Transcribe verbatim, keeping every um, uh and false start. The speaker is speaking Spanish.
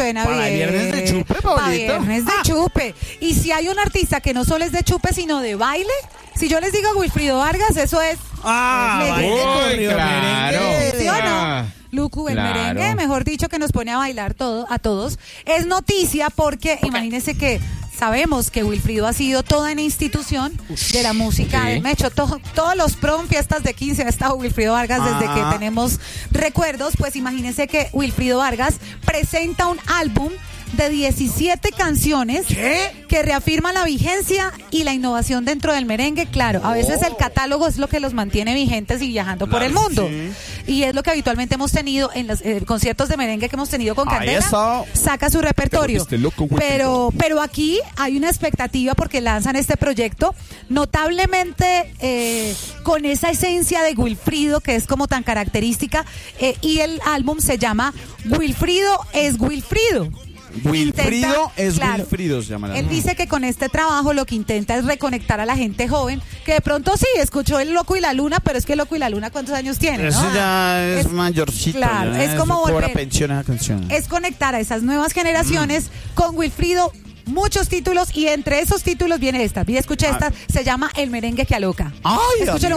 suena para bien. viernes de chupe, Pablito. Para viernes de Ah. chupe. Y si hay un artista que no solo es de chupe, sino de baile, si yo les digo Wilfrido Vargas, eso es... Ah, Me baile dice- corrido, claro. merengue. ¿Sí o no? Ah, Lucu, el claro. merengue, mejor dicho, que nos pone a bailar todo, a todos. Es noticia porque imagínense que sabemos que Wilfrido ha sido toda una institución de la música. Sí. Me he hecho to- todos los prom, fiestas de quince, ha estado Wilfrido Vargas desde Ah. que tenemos recuerdos. Pues imagínense que Wilfrido Vargas presenta un álbum de diecisiete canciones ¿Qué? que reafirman la vigencia y la innovación dentro del merengue. Claro, a veces el catálogo es lo que los mantiene vigentes y viajando por el mundo. Y es lo que habitualmente hemos tenido en los eh, conciertos de merengue que hemos tenido con Ahí Candela. está. Saca su repertorio. Este loco Wilfrido. Pero, pero aquí hay una expectativa porque lanzan este proyecto notablemente eh, con esa esencia de Wilfrido que es como tan característica, eh, y el álbum se llama Wilfrido es Wilfrido. Wilfrido Intenta- es claro. Wilfrido, se llama la Él dice que con este trabajo lo que intenta es reconectar a la gente joven, que de pronto sí, escuchó El Loco y la Luna, pero es que El Loco y la Luna, ¿cuántos años tiene? Eso ¿no? ya es, Es- mayorcito. claro, ya es como eso cobra volver- pensión esa canción. Es conectar a esas nuevas generaciones con Wilfrido, muchos títulos, y entre esos títulos viene esta. Y escuché esta, se llama El merengue que aloca. Ay, Escúchelo